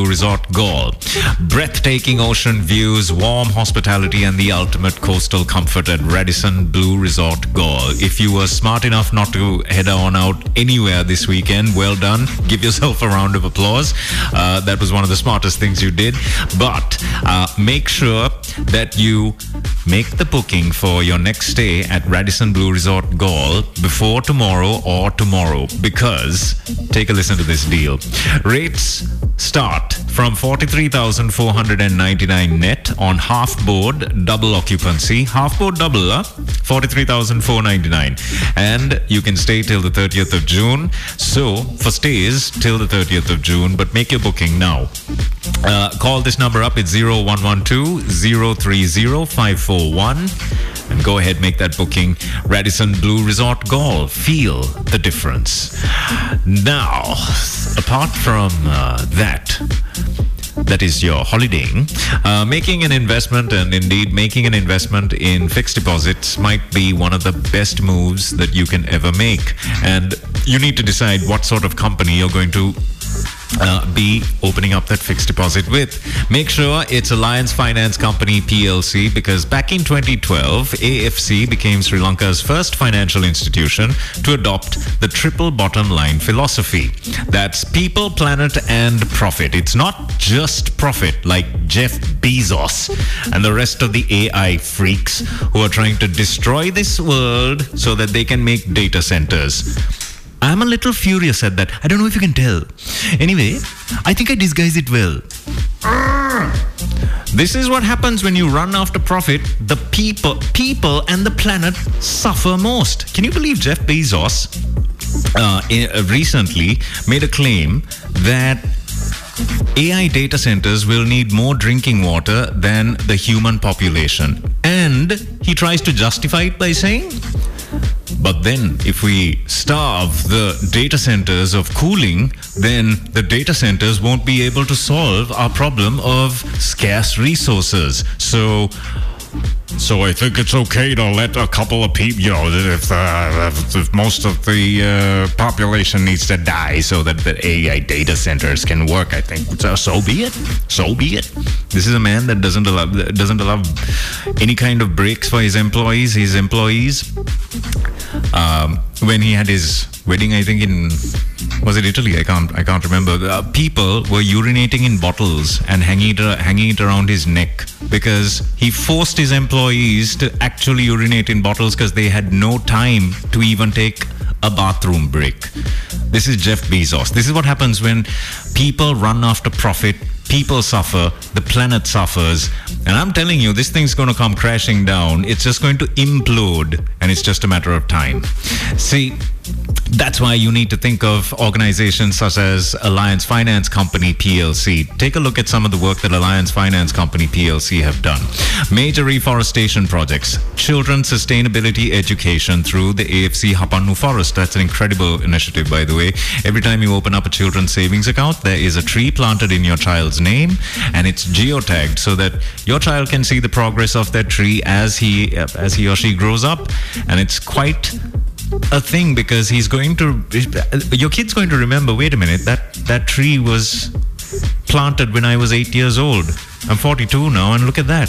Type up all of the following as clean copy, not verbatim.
Blue Resort, Gaul. Breathtaking ocean views, warm hospitality, and the ultimate coastal comfort at Radisson Blue Resort, Gaul. If you were smart enough not to head on out anywhere this weekend, well done. Give yourself a round of applause. That was one of the smartest things you did. But make sure that you make the booking for your next stay at Radisson Blue Resort, Gaul before tomorrow or tomorrow, because take a listen to this deal. Rates start from 43,499 net on half-board double occupancy. Half-board double, 43,499. And you can stay till the 30th of June. So, for stays till the 30th of June, but make your booking now. Call this number up. It's 0112-030-541. And go ahead, make that booking. Radisson Blue Resort, Gaul. Feel the difference. Now, apart from that is your holidaying. Making an investment, and indeed making an investment in fixed deposits, might be one of the best moves that you can ever make. And you need to decide what sort of company you're going to be opening up that fixed deposit with. Make sure it's Alliance Finance Company PLC, because back in 2012, AFC became Sri Lanka's first financial institution to adopt the triple bottom line philosophy. That's people, planet, and profit. It's not just profit like Jeff Bezos and the rest of the AI freaks who are trying to destroy this world so that they can make data centers. I'm a little furious at that. I don't know if you can tell. Anyway, I think I disguise it well. This is what happens when you run after profit. The people and the planet suffer most. Can you believe Jeff Bezos recently made a claim that AI data centers will need more drinking water than the human population? And he tries to justify it by saying, but then if we starve the data centers of cooling, then the data centers won't be able to solve our problem of scarce resources. So I think it's okay to let a couple of people, if most of the population needs to die so that the AI data centers can work, I think so be it. So be it. This is a man that doesn't allow any kind of breaks for his employees. When he had his wedding, I think was it Italy? I can't remember. People were urinating in bottles and hanging it around his neck because he forced his employees to actually urinate in bottles because they had no time to even take a bathroom break. This is Jeff Bezos. This is what happens when people run after profit. People suffer, the planet suffers, and I'm telling you, this thing's going to come crashing down. It's just going to implode, and it's just a matter of time. See, that's why you need to think of organizations such as Alliance Finance Company PLC. Take a look at some of the work that Alliance Finance Company PLC have done. Major reforestation projects, children's sustainability education through the AFC Hapannu Forest. That's an incredible initiative, by the way. Every time you open up a children's savings account, there is a tree planted in your child's name, and it's geotagged so that your child can see the progress of that tree as he or she grows up. And it's quite a thing, because your kid's going to remember, wait a minute, that tree was planted when I was 8 years old. I'm 42 now, and look at that.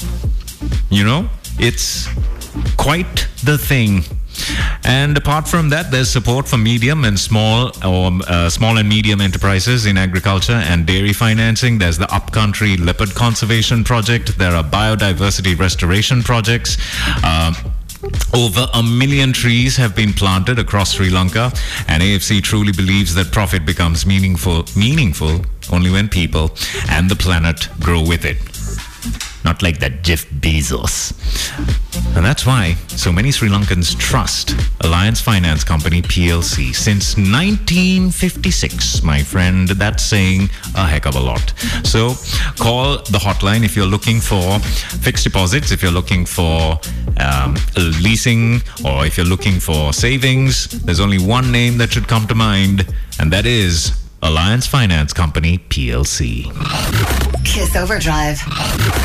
It's quite the thing. And apart from that, there's support for medium and small and medium enterprises in agriculture and dairy financing. There's the Upcountry Leopard Conservation Project. There are biodiversity restoration projects. Over 1 million trees have been planted across Sri Lanka, and AFC truly believes that profit becomes meaningful only when people and the planet grow with it. Not like that Jeff Bezos. And that's why so many Sri Lankans trust Alliance Finance Company PLC. Since 1956, my friend, that's saying a heck of a lot. So call the hotline if you're looking for fixed deposits, if you're looking for leasing, or if you're looking for savings. There's only one name that should come to mind, and that is Alliance Finance Company PLC. Kiss Overdrive.